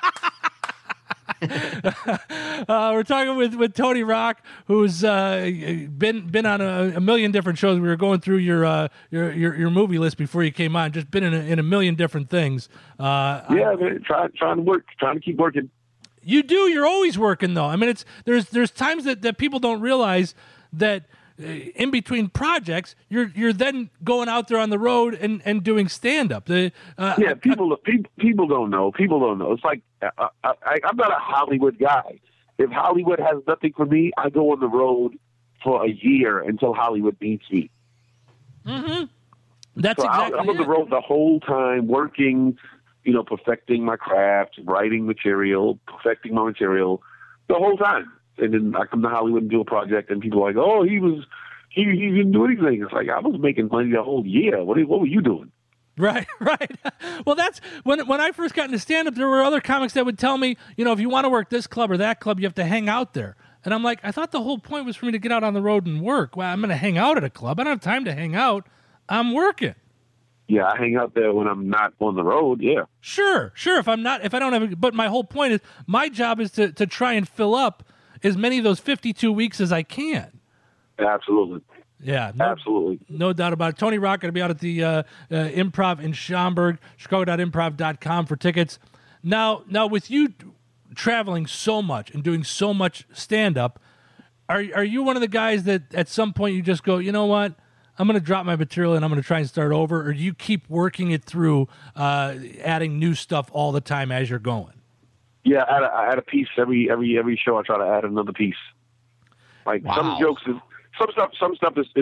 We're talking with Tony Rock, who's been on a million different shows. We were going through your movie list before you came on. Just been in a million different things. Man, trying to keep working. You do. You're always working, though. I mean, there's times that people don't realize that in between projects, you're then going out there on the road and doing stand up. People don't know. People don't know. It's like I'm not a Hollywood guy. If Hollywood has nothing for me, I go on the road for a year until Hollywood needs me. Mm-hmm. That's so exactly. I'm on the road the whole time, working, perfecting my craft, writing material, perfecting my material, the whole time. And then I come to Hollywood and do a project, and people are like, "Oh, he didn't do anything." It's like I was making money the whole year. What were you doing? Right. Well, that's when I first got into stand-up, there were other comics that would tell me, if you want to work this club or that club, you have to hang out there. And I'm like, I thought the whole point was for me to get out on the road and work. Well, I'm going to hang out at a club. I don't have time to hang out. I'm working. Yeah, I hang out there when I'm not on the road. Yeah. Sure. If I don't have, but my whole point is my job is to try and fill up as many of those 52 weeks as I can. Absolutely. Yeah, absolutely. No doubt about it. Tony Rock going to be out at the Improv in Schaumburg, chicago.improv.com for tickets. Now, with you traveling so much and doing so much stand-up, are you one of the guys that at some point you just go, you know what, I'm going to drop my material and I'm going to try and start over, or do you keep working it through, adding new stuff all the time as you're going? Yeah, I add a piece every show. I try to add another piece. Like some jokes is. Some stuff is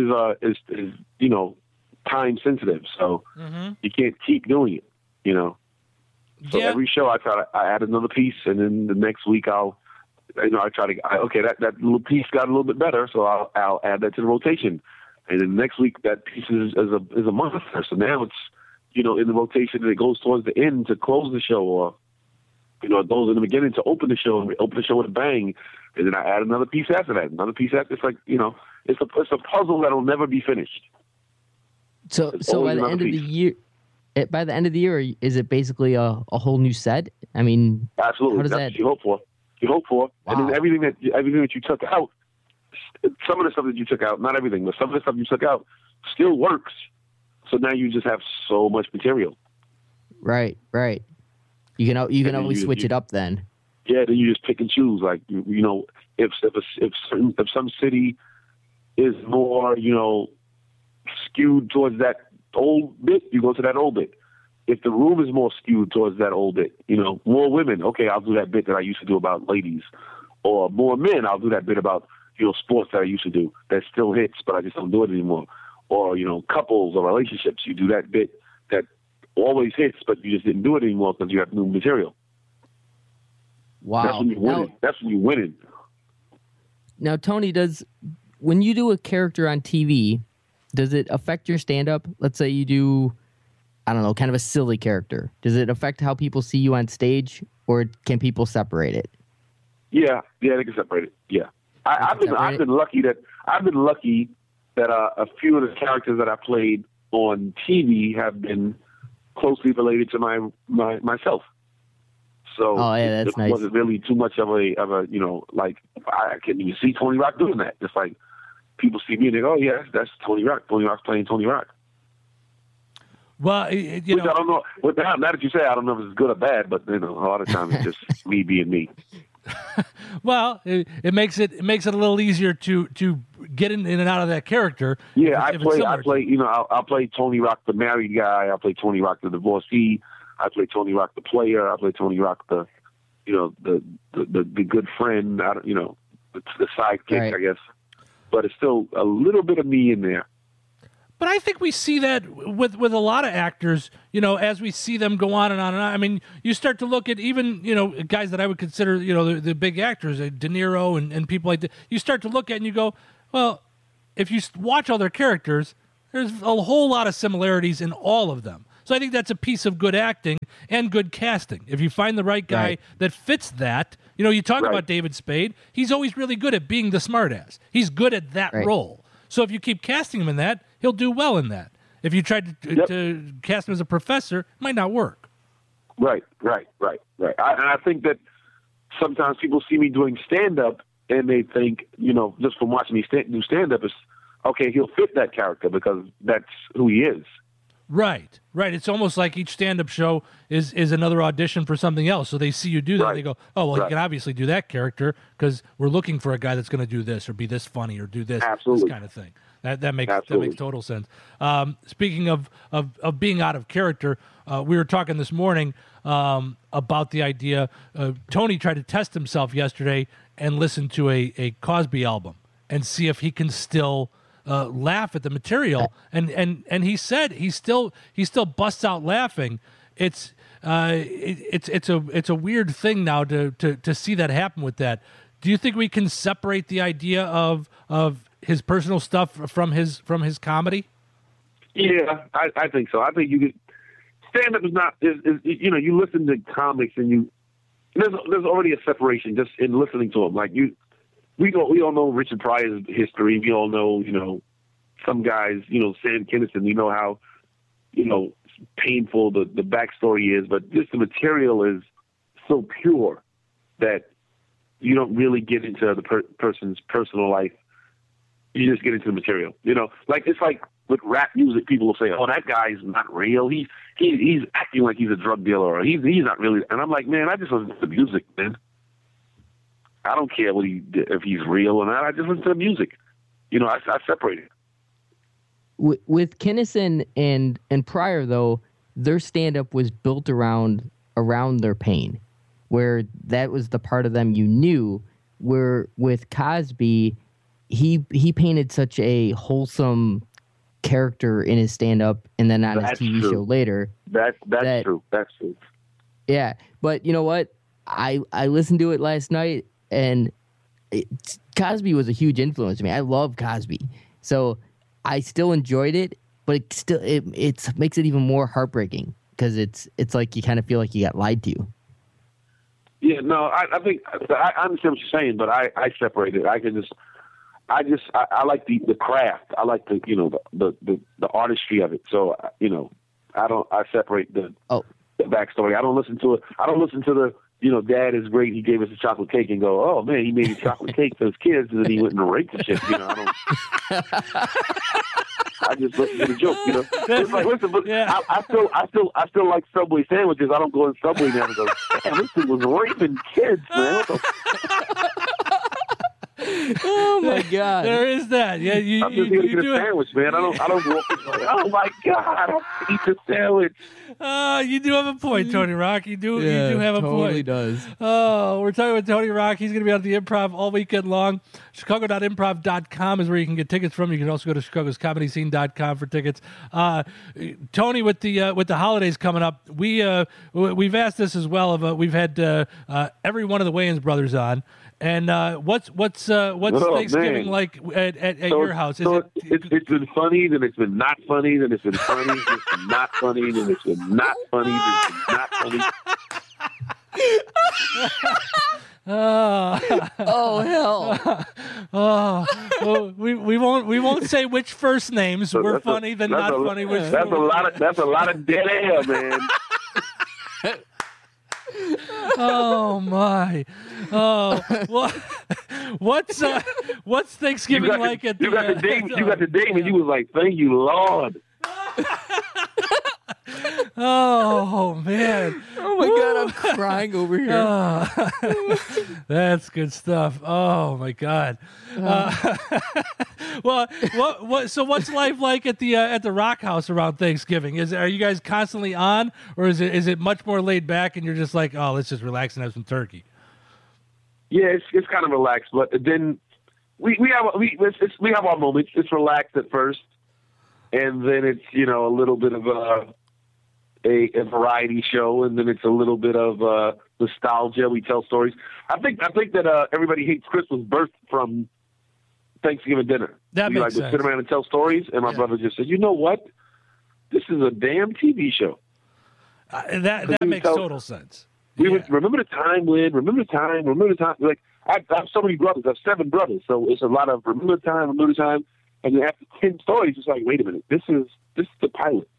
time sensitive, so you can't keep doing it, So every show I add another piece, and then the next week that little piece got a little bit better, so I'll add that to the rotation, and then next week that piece is a monster. So now it's in the rotation, and it goes towards the end to close the show, or it goes in the beginning to open the show, and we open the show with a bang, and then I add another piece after that, another pice after. It's like It's a puzzle that'll never be finished. So by the end of the year, is it basically a whole new set? I mean, absolutely. That's what you hope for. Wow. And then everything that you took out, some of the stuff that you took out, not everything, but some of the stuff you took out still works. So now you just have so much material. Right. You can always switch it up then. Yeah, then you just pick and choose. Like if some city is more, skewed towards that old bit, you go to that old bit. If the room is more skewed towards that old bit, more women, okay, I'll do that bit that I used to do about ladies. Or more men, I'll do that bit about, sports that I used to do that still hits, but I just don't do it anymore. Or, couples or relationships, you do that bit that always hits, but you just didn't do it anymore because you have new material. Wow. That's when you're winning. That's when you're winning. Now, Tony, when you do a character on TV, does it affect your stand-up? Let's say you do, I don't know, kind of a silly character. Does it affect how people see you on stage, or can people separate it? Yeah, they can separate it. Yeah, I've been lucky that a few of the characters that I played on TV have been closely related to myself. So that's nice. It wasn't really too much of a like I can you see Tony Rock doing that. It's like people see me and they go, "Oh yeah, that's Tony Rock. Tony Rock's playing Tony Rock." Well, I don't know. Now that you say, I don't know if it's good or bad, but a lot of times it's just me being me. Well, it makes it a little easier to get in and out of that character. Yeah, I play. I'll play Tony Rock, the married guy. I'll play Tony Rock, the divorcee. I play Tony Rock, the player. I play Tony Rock, the good friend. The sidekick, right. I guess. But it's still a little bit of me in there. But I think we see that with a lot of actors, you know, as we see them go on and on and on. I mean, you start to look at even, you know, guys that I would consider, you know, the big actors, De Niro and people like that. You start to look at and you go, well, if you watch all their characters, there's a whole lot of similarities in all of them. So I think that's a piece of good acting and good casting. If you find the right guy that fits that, you know, you talk about David Spade, he's always really good at being the smartass. He's good at that role. So if you keep casting him in that, he'll do well in that. If you tried to cast him as a professor, it might not work. Right. I think that sometimes people see me doing stand-up and they think, you know, just from watching me do stand-up, is okay, he'll fit that character because that's who he is. Right. It's almost like each stand-up show is another audition for something else. So they see you do that, and they go, oh, well, he can obviously do that character because we're looking for a guy that's going to do this or be this funny or do this, this kind of thing. That makes total sense. Speaking of being out of character, we were talking this morning about the idea. Tony tried to test himself yesterday and listen to a Cosby album and see if he can still laugh at the material, and he said he still busts out laughing. It's a weird thing now to see that happen with that. Do you think we can separate the idea of his personal stuff from his comedy? Yeah, I think so. I think you could. Stand up is you know, you listen to comics and there's already a separation just in listening to them. Like we all know Richard Pryor's history. We all know, you know, some guys, you know, Sam Kinison, you know how, you know, painful the backstory is, but just the material is so pure that you don't really get into the person's personal life. You just get into the material, you know, like it's like with rap music, people will say, oh, that guy's not real. He's acting like he's a drug dealer, or he's not really. And I'm like, man, I just listen to the music, man. I don't care if he's real or not. I just listen to the music. You know, I separate it. With Kinison and Pryor, though, their stand-up was built around their pain, where that was the part of them you knew. Where with Cosby, he painted such a wholesome character in his stand-up, and then on his TV show later. That's true. That's true. Yeah, but you know what? I listened to it last night, and Cosby was a huge influence to me. I love Cosby, so I still enjoyed it, but it makes it even more heartbreaking because it's like you kind of feel like you got lied to. Yeah, no, I think I understand what you're saying, but I separate it. I like the craft. I like the, you know, the artistry of it. So, you know, I separate the backstory. I don't listen to it. I don't listen to the, you know, dad is great, he gave us a chocolate cake, and go, oh man, he made a chocolate cake for his kids, and then he went and raped the shit. You know, I just listen to the joke. You know, it's like, listen, but I still like Subway sandwiches. I don't go in Subway now and go, damn, this dude was raping kids, man. What the Oh my God! There is that. Yeah, I'm just here to get a sandwich, man. I don't walk in like, oh my God, I'll eat the sandwich. You do have a point, Tony Rock. You do have a point. Totally does. Oh, we're talking with Tony Rock. He's going to be on the Improv all weekend long. Chicago.improv.com is where you can get tickets from. You can also go to chicagoscomedyscene.com for tickets. Tony, with the holidays coming up, we've asked this as well. We've had every one of the Wayans brothers on. And what's Thanksgiving like at your house? It's been funny, then it's been not funny, then it's been funny, then it's been not funny, then it's been not funny, then it's been not funny. Oh hell! Well, we won't say which first names were funny, then not funny. That's a lot of dead air, man. Oh my! Oh, what's Thanksgiving like at the? You got the dame, and you was like, "Thank you, Lord." Oh man! Oh my God! I'm crying over here. That's good stuff. Oh my God! Well, so what's life like at the Rock House around Thanksgiving? Are you guys constantly on, or is it much more laid back and you're just like, oh, let's just relax and have some turkey? Yeah, it's kind of relaxed, but then we have our moments. It's relaxed at first, and then it's a little bit of a variety show, and then it's a little bit of nostalgia. We tell stories. I think that Everybody Hates Chris was birthed from Thanksgiving dinner. That we makes would sense. sit around and tell stories, and my brother just said, "You know what? This is a damn TV show." That makes total sense. We would remember the time when, remember the time. Like I have so many brothers. I have 7 brothers, so it's a lot of remember the time, and then after 10 stories, it's like, wait a minute, this is the pilot.